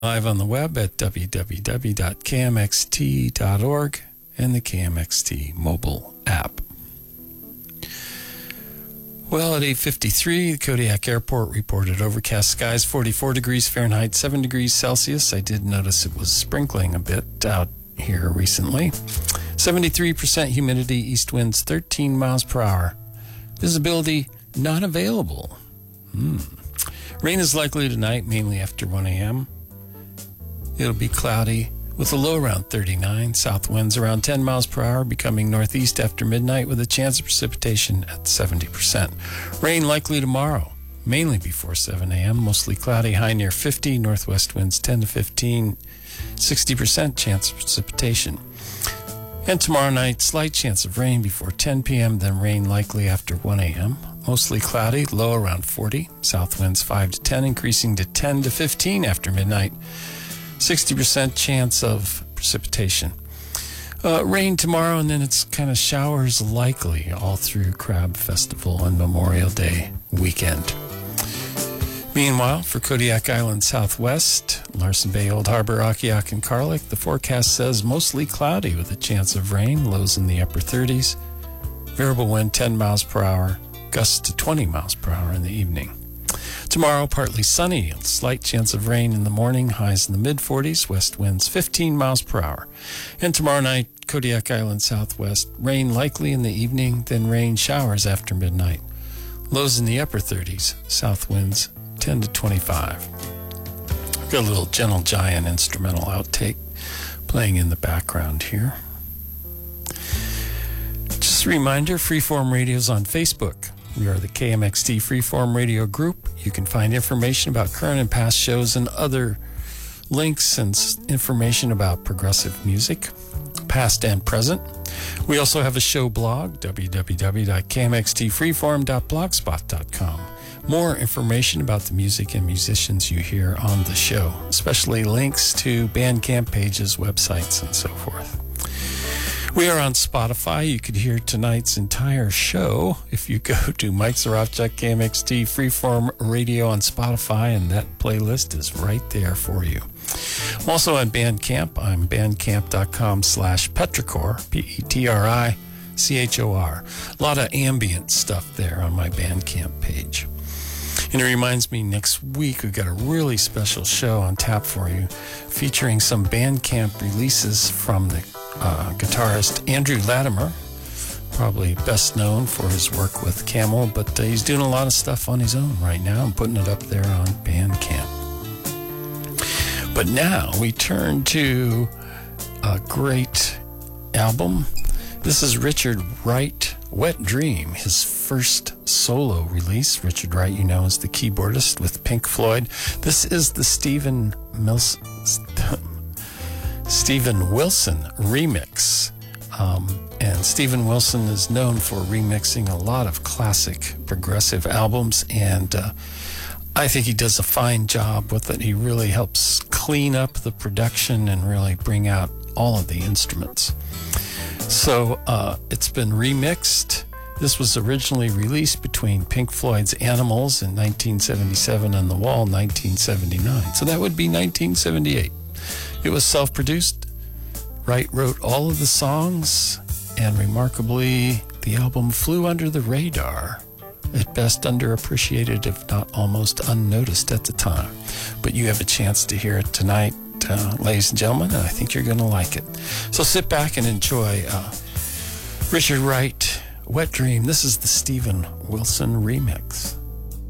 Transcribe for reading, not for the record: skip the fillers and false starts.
Live on the web at www.kmxt.org and the KMXT mobile app. Well, at 8:53, the Kodiak Airport reported overcast skies, 44 degrees Fahrenheit, 7 degrees Celsius. I did notice it was sprinkling a bit out here recently. 73% humidity, east winds 13 miles per hour. Visibility not available. Rain is likely tonight, mainly after 1 a.m. It'll be cloudy with a low around 39. South winds around 10 miles per hour, becoming northeast after midnight with a chance of precipitation at 70%. Rain likely tomorrow, mainly before 7 a.m. Mostly cloudy, high near 50. Northwest winds 10 to 15. 60% chance of precipitation. And tomorrow night, slight chance of rain before 10 p.m., then rain likely after 1 a.m. Mostly cloudy, low around 40. South winds 5 to 10, increasing to 10 to 15 after midnight. 60% chance of precipitation. Rain tomorrow, and then it's kind of showers likely all through Crab Festival and Memorial Day weekend. Meanwhile, for Kodiak Island Southwest, Larsen Bay, Old Harbor, Akiak, and Carlick, the forecast says mostly cloudy with a chance of rain, lows in the upper 30s. Variable wind 10 miles per hour, gusts to 20 miles per hour in the evening. Tomorrow, partly sunny, slight chance of rain in the morning, highs in the mid-40s, west winds 15 miles per hour. And tomorrow night, Kodiak Island Southwest, rain likely in the evening, then rain showers after midnight. Lows in the upper 30s, south winds 10 to 25. Got a little Gentle Giant instrumental outtake playing in the background here. Just a reminder, Freeform Radio's on Facebook. We are the KMXT Freeform Radio Group. You can find information about current and past shows and other links and information about progressive music, past and present. We also have a show blog, www.kmxtfreeform.blogspot.com. More information about the music and musicians you hear on the show, especially links to Bandcamp pages, websites, and so forth. We are on Spotify. You could hear tonight's entire show if you go to Mike Zarofchuk, KMXT Freeform Radio on Spotify, and that playlist is right there for you. I'm also on Bandcamp. I'm bandcamp.com/Petrichor, Petrichor. A lot of ambient stuff there on my Bandcamp page. And it reminds me, next week we've got a really special show on tap for you featuring some Bandcamp releases from the guitarist Andrew Latimer, probably best known for his work with Camel, but he's doing a lot of stuff on his own right now and putting it up there on Bandcamp. But now we turn to a great album. This is Richard Wright, Wet Dream, his first solo release. Richard Wright, you know, is the keyboardist with Pink Floyd. This is the Steven Wilson remix. And Steven Wilson is known for remixing a lot of classic progressive albums, and I think he does a fine job with it. He really helps clean up the production and really bring out all of the instruments. So it's been remixed. This was originally released between Pink Floyd's Animals in 1977 and The Wall in 1979. So that would be 1978. It was self-produced. Wright wrote all of the songs, and remarkably, the album flew under the radar. At best underappreciated, if not almost unnoticed at the time. But you have a chance to hear it tonight, ladies and gentlemen, and I think you're going to like it. So sit back and enjoy Richard Wright, Wet Dream. This is the Steven Wilson remix.